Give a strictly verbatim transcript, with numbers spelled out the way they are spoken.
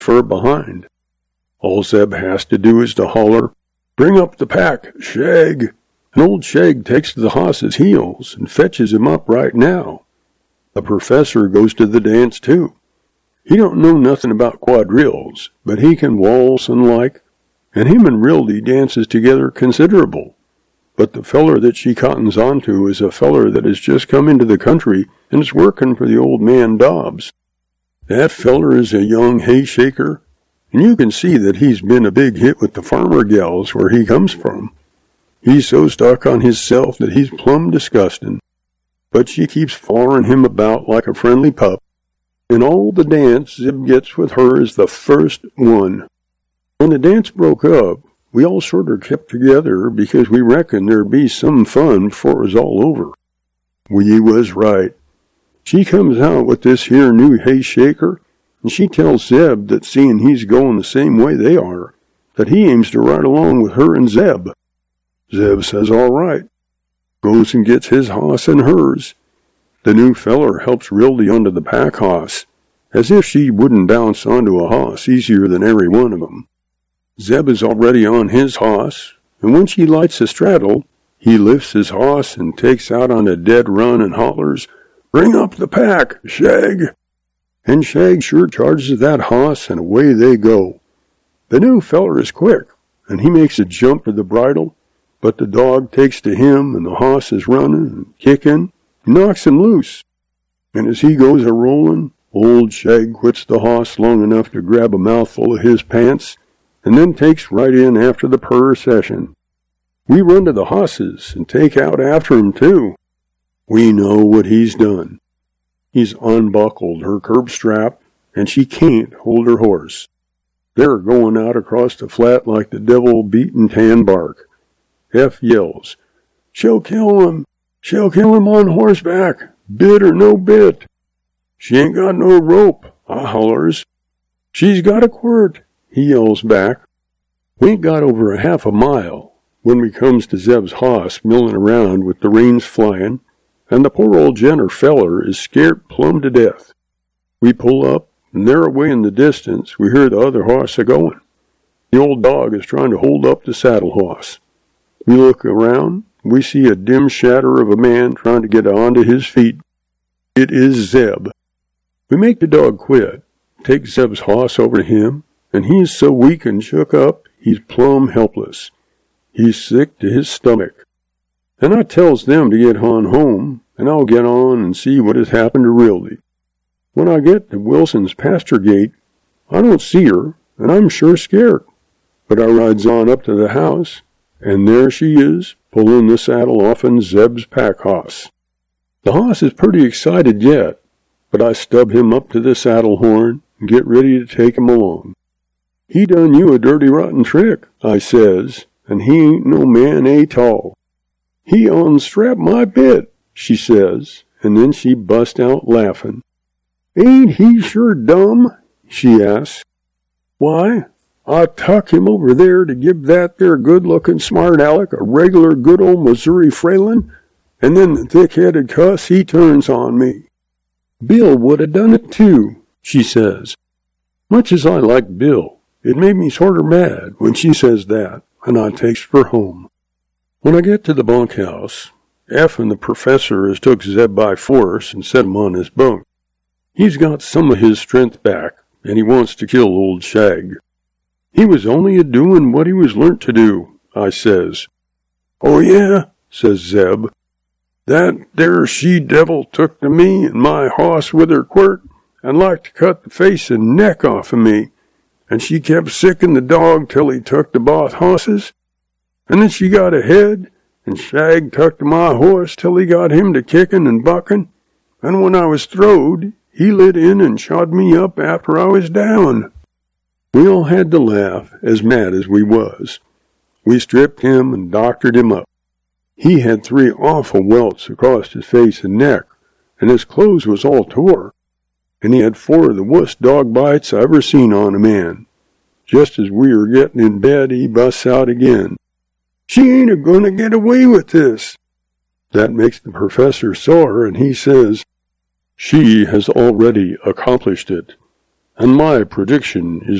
fur behind. All Zeb has to do is to holler, "Bring up the pack, Shag!" And old Shag takes to the hoss's heels and fetches him up right now. The professor goes to the dance too. He don't know nothing about quadrilles, but he can waltz and like, and him and Rildy dances together considerable. But the feller that she cottons onto is a feller that has just come into the country and is working for the old man Dobbs. That feller is a young hay shaker, and you can see that he's been a big hit with the farmer gals where he comes from. He's so stuck on hisself that he's plumb disgusting. But she keeps following him about like a friendly pup, and all the dance Zeb gets with her is the first one. When the dance broke up, we all sort of kept together because we reckoned there'd be some fun before it was all over. We was right. She comes out with this here new hay shaker, and she tells Zeb that seeing he's going the same way they are, that he aims to ride along with her and Zeb. Zeb says all right. Goes and gets his hoss and hers. The new feller helps Rildy onto the pack hoss, as if she wouldn't bounce onto a hoss easier than every one of 'em. Zeb is already on his hoss, and when she lights a straddle, he lifts his hoss and takes out on a dead run and hollers, "Bring up the pack, Shag!" And Shag sure charges that hoss, and away they go. The new feller is quick, and he makes a jump for the bridle, but the dog takes to him, and the hoss is running and kicking, and knocks him loose. And as he goes a-rolling, old Shag quits the hoss long enough to grab a mouthful of his pants, and then takes right in after the procession. We run to the hosses and take out after him, too. We know what he's done. He's unbuckled her curb strap, and she can't hold her horse. They're going out across the flat like the devil-beaten tan bark. F yells, "She'll kill him! She'll kill him on horseback, bit or no bit!" "She ain't got no rope," I hollers. "She's got a quirt," he yells back. We ain't got over a half a mile when we comes to Zeb's hoss milling around with the reins flying, and the poor old Jenner feller is scared plumb to death. We pull up, and there away in the distance we hear the other hoss a-going. The old dog is trying to hold up the saddle hoss. We look around, we see a dim shadow of a man trying to get onto his feet. It is Zeb. We make the dog quit, take Zeb's hoss over to him, and he is so weak and shook up, he's plumb helpless. He's sick to his stomach. And I tells them to get on home, and I'll get on and see what has happened to Rildy. When I get to Wilson's pasture gate, I don't see her, and I'm sure scared. But I rides on up to the house, and there she is, pulling the saddle off'n Zeb's pack hoss. The hoss is pretty excited yet, but I stub him up to the saddle horn and get ready to take him along. "He done you a dirty rotten trick," I says, "and he ain't no man a-tall. He unstrapped my bit," she says, and then she bust out laughing. "Ain't he sure dumb?" she asks. "Why, I tuck him over there to give that there good-looking smart aleck a regular good old Missouri frailin', and then the thick-headed cuss he turns on me. Bill would have done it too," she says. Much as I like Bill, it made me sorter mad when she says that, and I takes her home. When I get to the bunkhouse, F and the professor has took Zeb by force and set him on his bunk. He's got some of his strength back, and he wants to kill old Shag. "He was only a-doing what he was learnt to do," I says. "Oh yeah," says Zeb. "That there she-devil took to me and my hoss with her quirt, and liked to cut the face and neck off of me, and she kept sicking the dog till he took to both hosses, and then she got ahead, and Shag tucked to my horse till he got him to kicking and bucking, and when I was throwed, he lit in and shot me up after I was down." We all had to laugh, as mad as we was. We stripped him and doctored him up. He had three awful welts across his face and neck, and his clothes was all tore, and he had four of the wussest dog bites I ever seen on a man. Just as we were getting in bed, he busts out again. "She ain't a-going to get away with this." That makes the professor sore, and he says, "She has already accomplished it." and my prediction is